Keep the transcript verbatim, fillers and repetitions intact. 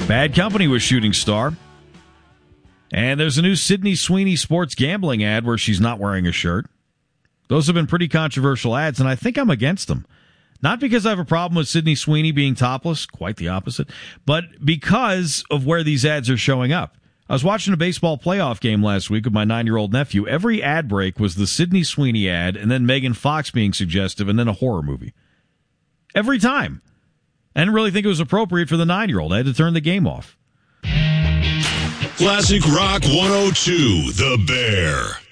Bad Company with Shooting Star. And there's a new Sydney Sweeney sports gambling ad where she's not wearing a shirt. Those have been pretty controversial ads, and I think I'm against them. Not because I have a problem with Sydney Sweeney being topless, quite the opposite, but because of where these ads are showing up. I was watching a baseball playoff game last week with my nine-year-old nephew. Every ad break was the Sydney Sweeney ad, and then Megan Fox being suggestive, and then a horror movie. Every time. I didn't really think it was appropriate for the nine-year-old. I had to turn the game off. Classic Rock one oh two, The Bear.